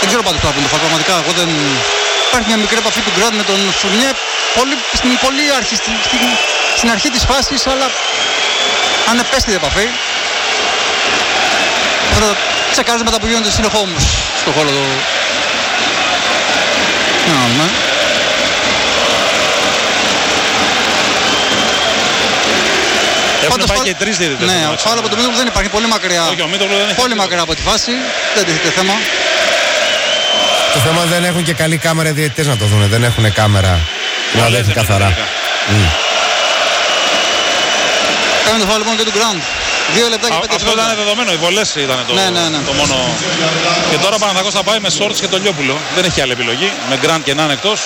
Δεν ξέρω πάντως τώρα που είναι το φάουλ. Πραγματικά εγώ δεν... Υπάρχει μια μικρή επαφή του Γκραντ με τον Φουρνιέ. Πολύ αρχή, στην αρχή της φάσης, αλλά ανεπαίσθητη επαφή. Θα τα τσεκάρεις μετά που γίνονται συνεχώς όμως στον χώρο του. Να δούμε. Έχουν πάει και οι τρεις διαιτητές. Ναι, ο φάουλ από τον Μίτογλου δεν υπάρχει, πολύ μακριά. Όχι, ο Μίτογλου δεν έχει. Πολύ μακριά από τη φάση. Δεν τίθεται θέμα. Το θέμα δεν έχουν και καλή κάμερα οι διαιτητές να το δουν. Δεν έχουν κάμερα να δέχει καθαρά. Κάνει το φάουλ λοιπόν και του Γκραντ. 2 λεπτά και 5 αυτό ήταν δεδομένο, οι βολές ήταν το μόνο. Και τώρα ο Παναθηναϊκός θα πάει με Σόρτς και τον Λιόπουλο. Δεν έχει άλλη επιλογή. Με Γκραντ και Ναν εκτός.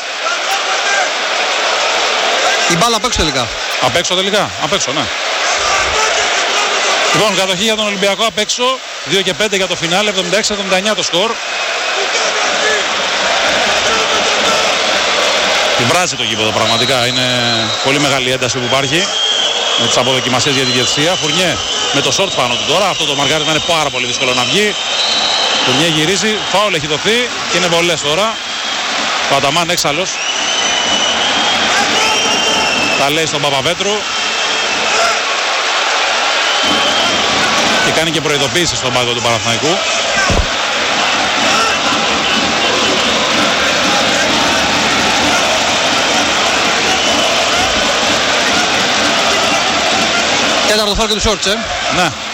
Η μπάλα απ' έξω τελικά. Απ' έξω τελικά. Απ' έξω, ναι. Λοιπόν, κατοχή για τον Ολυμπιακό απ' έξω. 2 και 5 για το φινάλε. 76-79 το σκορ. Τη βράζει το γήπεδο πραγματικά. Είναι πολύ μεγάλη ένταση που υπάρχει με τις αποδοκιμασίες για τη διαιτησία. Φουρνιέ με το σόρτ πάνω του τώρα. Αυτό το μαρκάρισμα είναι πάρα πολύ δύσκολο να βγει. Φουρνιέ γυρίζει. Φάουλ έχει δοθεί και είναι βολές τώρα. Ο Αταμάν έξαλλος. Τα λέει στον Παπαβέτρου. Και κάνει και προειδοποίηση στον πάγκο του Παναθηναϊκού. Τέταρτο φάουλ και του Σόρτς, Ναι.